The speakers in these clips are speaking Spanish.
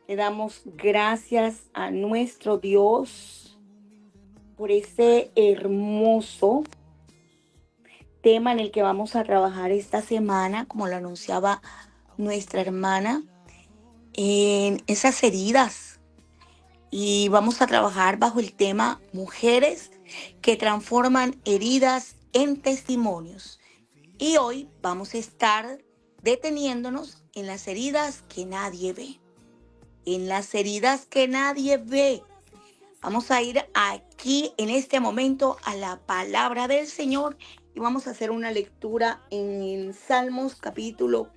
Le damos gracias a nuestro Dios por ese hermoso tema en el que vamos a trabajar esta semana, como lo anunciaba nuestra hermana, en esas heridas. Y vamos a trabajar bajo el tema mujeres que transforman heridas en testimonios. Y hoy vamos a estar deteniéndonos en las heridas que nadie ve. En las heridas que nadie ve. Vamos a ir aquí en este momento a la palabra del Señor y vamos a hacer una lectura en Salmos capítulo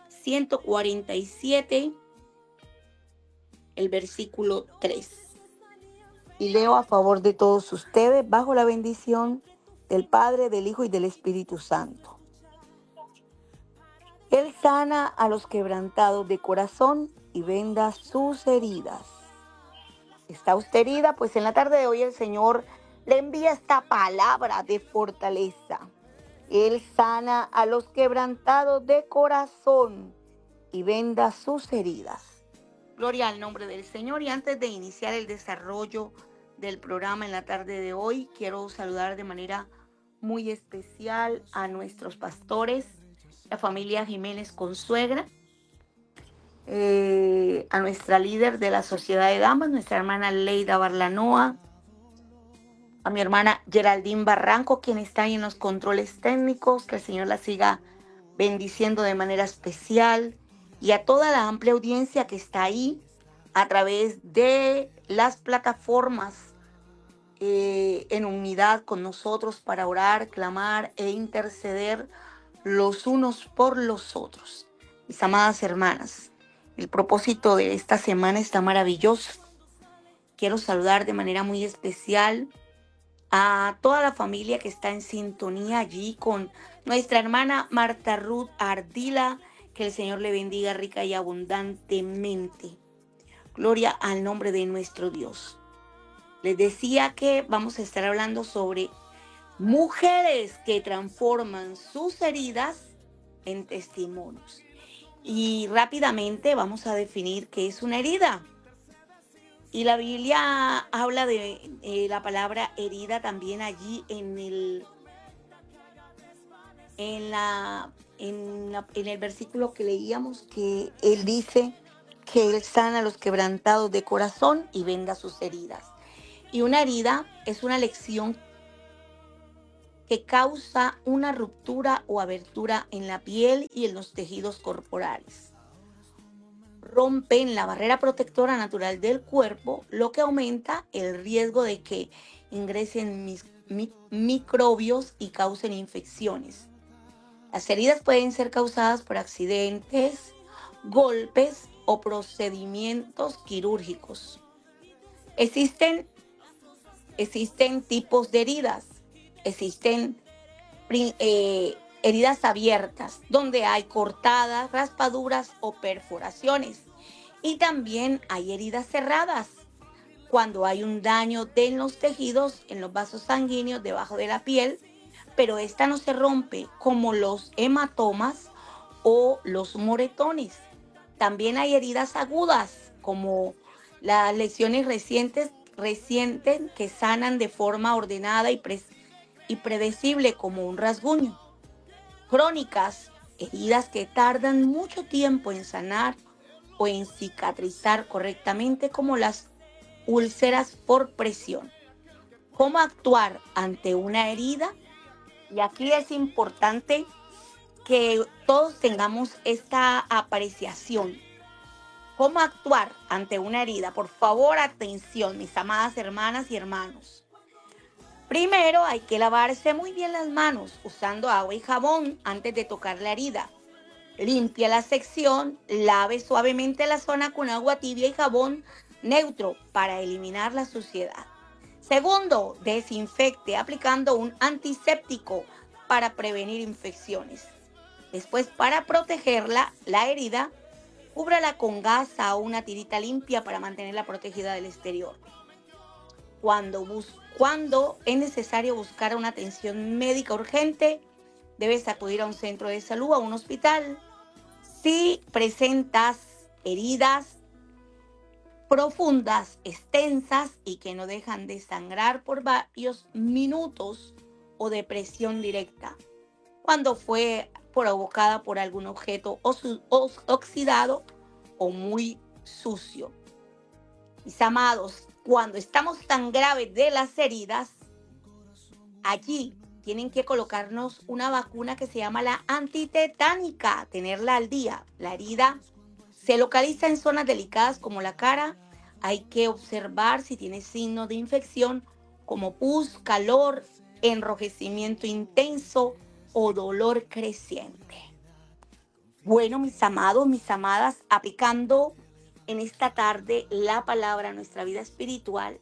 147, el versículo 3. Y leo a favor de todos ustedes bajo la bendición del Padre, del Hijo y del Espíritu Santo. Él sana a los quebrantados de corazón y venda sus heridas. ¿Está usted herida? Pues en la tarde de hoy el Señor le envía esta palabra de fortaleza. Él sana a los quebrantados de corazón y venda sus heridas. Gloria al nombre del Señor. Y antes de iniciar el desarrollo del programa en la tarde de hoy, quiero saludar de manera muy especial a nuestros pastores, la familia Jiménez Consuegra, a nuestra líder de la Sociedad de Damas, nuestra hermana Leida Barlanoa, a mi hermana Geraldine Barranco, quien está ahí en los controles técnicos, que el Señor la siga bendiciendo de manera especial, y a toda la amplia audiencia que está ahí a través de las plataformas en unidad con nosotros para orar, clamar e interceder los unos por los otros. Mis amadas hermanas, el propósito de esta semana está maravilloso. Quiero saludar de manera muy especial a toda la familia que está en sintonía allí con nuestra hermana Marta Ruth Ardila. Que el Señor le bendiga rica y abundantemente. Gloria al nombre de nuestro Dios. Les decía que vamos a estar hablando sobre mujeres que transforman sus heridas en testimonios. Y rápidamente vamos a definir qué es una herida. Y la Biblia habla de la palabra herida también allí en el versículo que leíamos, que Él dice que Él sana a los quebrantados de corazón y venda sus heridas. Y una herida es una lección que causa una ruptura o abertura en la piel y en los tejidos corporales. Rompen la barrera protectora natural del cuerpo, lo que aumenta el riesgo de que ingresen microbios y causen infecciones. Las heridas pueden ser causadas por accidentes, golpes o procedimientos quirúrgicos. Existen tipos de heridas. Existen heridas abiertas, donde hay cortadas, raspaduras o perforaciones. Y también hay heridas cerradas, cuando hay un daño en los tejidos, en los vasos sanguíneos debajo de la piel, pero esta no se rompe, como los hematomas o los moretones. También hay heridas agudas, como las lesiones recientes que sanan de forma ordenada y predecible, como un rasguño. Crónicas, heridas que tardan mucho tiempo en sanar o en cicatrizar correctamente, como las úlceras por presión. ¿Cómo actuar ante una herida? Y aquí es importante que todos tengamos esta apreciación. ¿Cómo actuar ante una herida? Por favor, atención, mis amadas hermanas y hermanos. Primero hay que lavarse muy bien las manos usando agua y jabón antes de tocar la herida. Limpia la sección, lave suavemente la zona con agua tibia y jabón neutro para eliminar la suciedad. Segundo, desinfecte aplicando un antiséptico para prevenir infecciones. Después, para protegerla, la herida, cúbrala con gasa o una tirita limpia para mantenerla protegida del exterior. Cuando es necesario buscar una atención médica urgente, debes acudir a un centro de salud o a un hospital. Si presentas heridas profundas, extensas y que no dejan de sangrar por varios minutos o de presión directa, cuando fue provocada por algún objeto oxidado o muy sucio. Mis amados, cuando estamos tan graves de las heridas, allí tienen que colocarnos una vacuna que se llama la antitetánica, tenerla al día. La herida se localiza en zonas delicadas como la cara. Hay que observar si tiene signos de infección como pus, calor, enrojecimiento intenso o dolor creciente. Bueno, mis amados, mis amadas, aplicando en esta tarde la palabra a nuestra vida espiritual,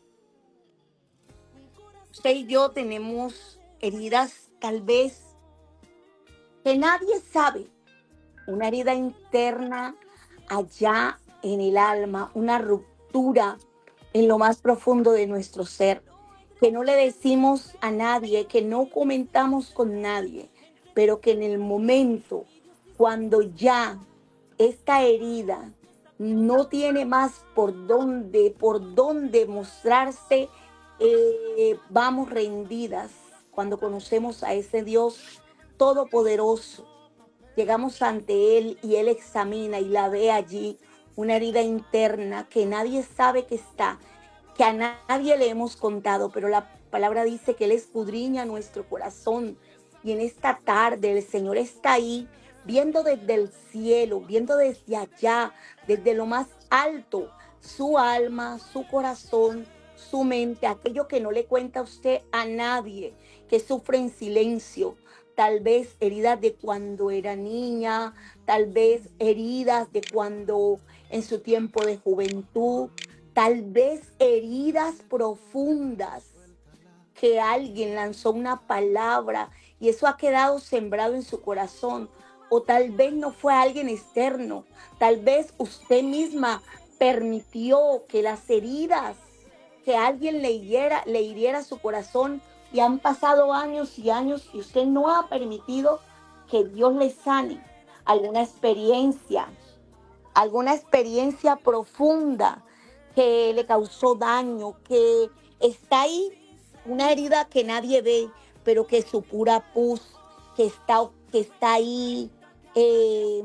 usted y yo tenemos heridas tal vez que nadie sabe, una herida interna allá en el alma, una ruptura en lo más profundo de nuestro ser, que no le decimos a nadie, que no comentamos con nadie, pero que en el momento, cuando ya esta herida no tiene más por dónde mostrarse, vamos rendidas cuando conocemos a ese Dios todopoderoso. Llegamos ante Él y Él examina y la ve allí, una herida interna que nadie sabe que está, que a nadie le hemos contado, pero la palabra dice que Él escudriña nuestro corazón. Y en esta tarde el Señor está ahí, viendo desde el cielo, viendo desde allá, desde lo más alto, su alma, su corazón, su mente, aquello que no le cuenta a usted a nadie, que sufre en silencio. Tal vez heridas de cuando era niña, tal vez heridas de cuando en su tiempo de juventud, tal vez heridas profundas que alguien lanzó una palabra y eso ha quedado sembrado en su corazón. O tal vez no fue alguien externo, tal vez usted misma permitió que las heridas que alguien le hiriera su corazón y han pasado años y años y usted no ha permitido que Dios le sane alguna experiencia profunda que le causó daño, que está ahí, una herida que nadie ve, pero que su pura pus, que está ahí eh,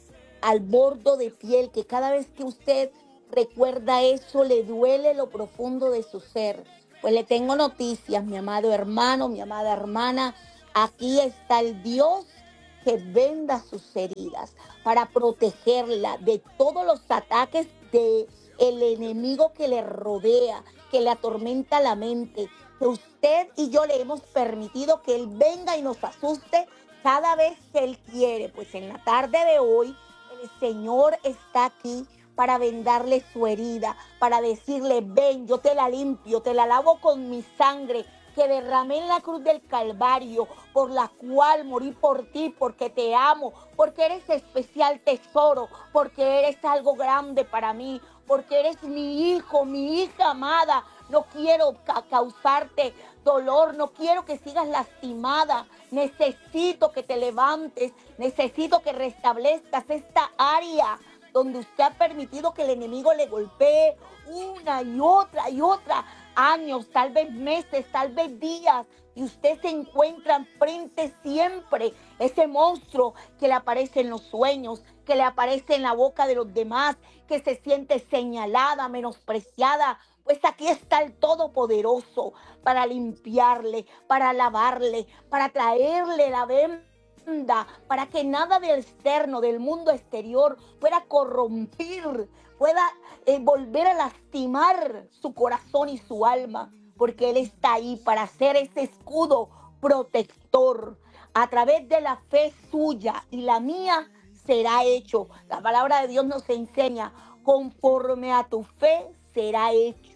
al borde de piel, que cada vez que usted recuerda eso, le duele lo profundo de su ser. Pues le tengo noticias, mi amado hermano, mi amada hermana. Aquí está el Dios que venda sus heridas para protegerla de todos los ataques de el enemigo que le rodea, que le atormenta la mente, que usted y yo le hemos permitido que Él venga y nos asuste cada vez que Él quiere. Pues en la tarde de hoy el Señor está aquí para vendarle su herida, para decirle, ven, yo te la limpio, te la lavo con mi sangre que derramé en la cruz del Calvario, por la cual morí por ti, porque te amo, porque eres especial tesoro, porque eres algo grande para mí, porque eres mi hijo, mi hija amada. No quiero causarte dolor, no quiero que sigas lastimada. Necesito que te levantes, necesito que restablezcas esta área donde usted ha permitido que el enemigo le golpee una y otra, años, tal vez meses, tal vez días, y usted se encuentra enfrente siempre ese monstruo que le aparece en los sueños, que le aparece en la boca de los demás, que se siente señalada, menospreciada. Pues aquí está el Todopoderoso para limpiarle, para lavarle, para traerle la venda, para que nada del externo, del mundo exterior, pueda corromper, pueda volver a lastimar su corazón y su alma, porque Él está ahí para ser ese escudo protector. A través de la fe suya y la mía será hecho. La palabra de Dios nos enseña, conforme a tu fe será hecho.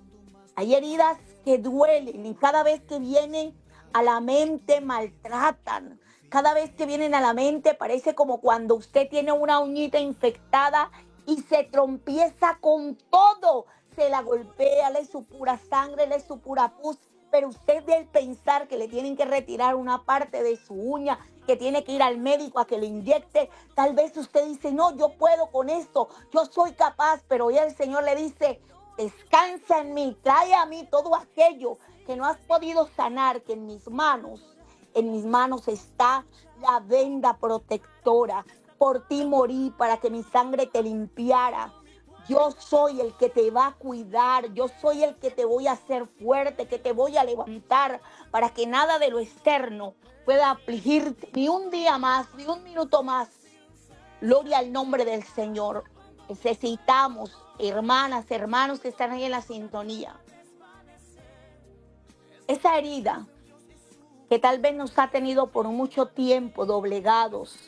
Hay heridas que duelen y cada vez que vienen a la mente maltratan. Cada vez que vienen a la mente parece como cuando usted tiene una uñita infectada y se trompieza con todo. Se la golpea, le es su pura sangre, le es su pura pus, pero usted del pensar que le tienen que retirar una parte de su uña, que tiene que ir al médico a que le inyecte, tal vez usted dice, no, yo puedo con esto, yo soy capaz, pero ya el Señor le dice, descansa en mí, trae a mí todo aquello que no has podido sanar, que en mis manos está la venda protectora. Por ti morí para que mi sangre te limpiara. Yo soy el que te va a cuidar, yo soy el que te voy a hacer fuerte, que te voy a levantar para que nada de lo externo pueda afligirte ni un día más, ni un minuto más. Gloria al nombre del Señor. Necesitamos, hermanas, hermanos que están ahí en la sintonía, esa herida que tal vez nos ha tenido por mucho tiempo doblegados,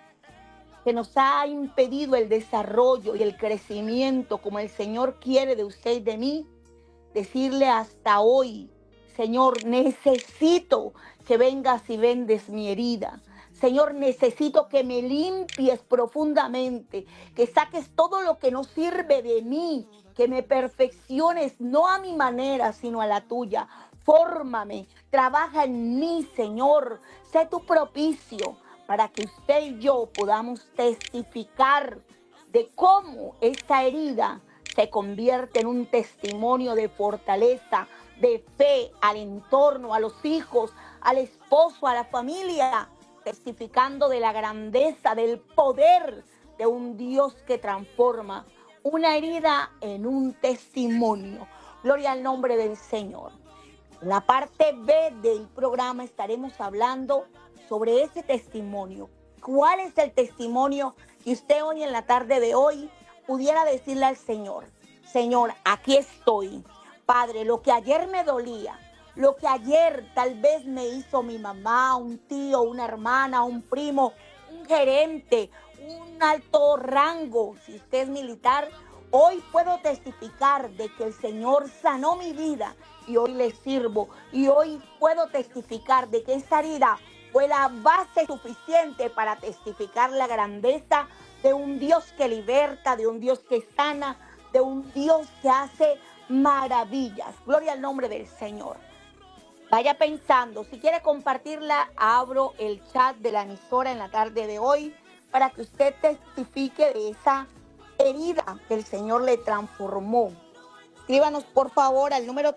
que nos ha impedido el desarrollo y el crecimiento como el Señor quiere de usted y de mí, decirle hasta hoy, Señor, necesito que vengas y vendes mi herida. Señor, necesito que me limpies profundamente, que saques todo lo que no sirve de mí, que me perfecciones, no a mi manera, sino a la tuya. Fórmame, trabaja en mí, Señor. Sé tu propicio para que usted y yo podamos testificar de cómo esta herida se convierte en un testimonio de fortaleza, de fe al entorno, a los hijos, al esposo, a la familia, testificando de la grandeza, del poder de un Dios que transforma una herida en un testimonio. Gloria al nombre del Señor. En la parte B del programa estaremos hablando sobre ese testimonio. ¿Cuál es el testimonio que usted hoy en la tarde de hoy pudiera decirle al Señor? Señor, aquí estoy. Padre, lo que ayer me dolía, lo que ayer tal vez me hizo mi mamá, un tío, una hermana, un primo, un gerente, un alto rango, si usted es militar, hoy puedo testificar de que el Señor sanó mi vida y hoy le sirvo. Y hoy puedo testificar de que esa herida fue la base suficiente para testificar la grandeza de un Dios que liberta, de un Dios que sana, de un Dios que hace maravillas. Gloria al nombre del Señor. Vaya pensando, si quiere compartirla, abro el chat de la emisora en la tarde de hoy para que usted testifique de esa herida que el Señor le transformó. Escríbanos por favor al número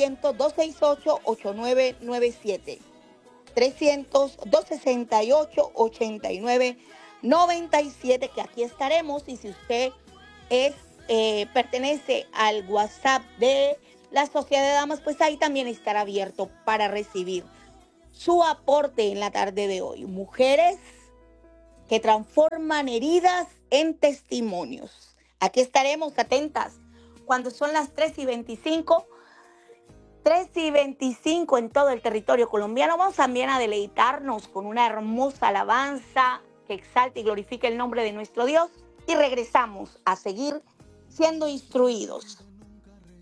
300-268-8997. 300-268-8997, que aquí estaremos. Y si usted pertenece al WhatsApp de la Sociedad de Damas, pues ahí también estará abierto para recibir su aporte en la tarde de hoy. Mujeres que transforman heridas en testimonios. Aquí estaremos atentas cuando son las 3:25. 3:25 en todo el territorio colombiano. Vamos también a deleitarnos con una hermosa alabanza que exalte y glorifique el nombre de nuestro Dios. Y regresamos a seguir siendo instruidos.